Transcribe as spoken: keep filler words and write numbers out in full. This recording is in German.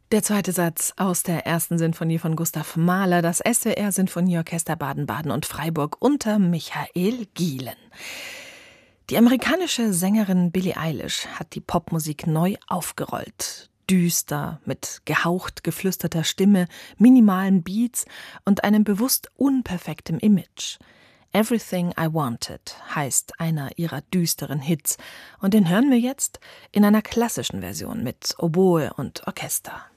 Der zweite Satz aus der ersten Sinfonie von Gustav Mahler, das S W R-Sinfonieorchester Baden-Baden und Freiburg unter Michael Gielen. Die amerikanische Sängerin Billie Eilish hat die Popmusik neu aufgerollt. Düster, mit gehaucht geflüsterter Stimme, minimalen Beats und einem bewusst unperfektem Image. Everything I Wanted heißt einer ihrer düsteren Hits und den hören wir jetzt in einer klassischen Version mit Oboe und Orchester.